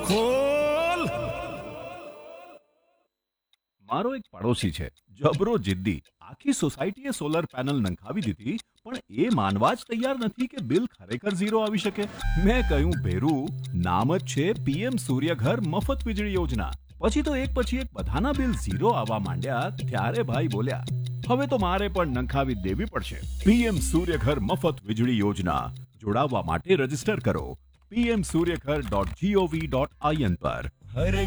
ખોલ. મારો એક પડોશી છે, જબરો જિદ્દી. આખી સોસાયટીએ સોલર પેનલ નંખાવી દીધી, પણ એ માનવા જ તૈયાર નથી કે બિલ ખરેખર ઝીરો આવી શકે. મેં કહ્યું, ભેરું, નામ જ છે પીએમ સૂર્યઘર મફત વીજળી યોજના. પછી તો એક પછી એક બધાના બિલ ઝીરો આવવા માંડ્યા. ત્યારે ભાઈ બોલ્યા, હવે તો મારે પણ નંખાવી દેવી પડશે. પીએમ સૂર્યઘર મફત વીજળી યોજના. જોડાવા માટે રજીસ્ટર કરો pmsuryaghar.gov.in પર.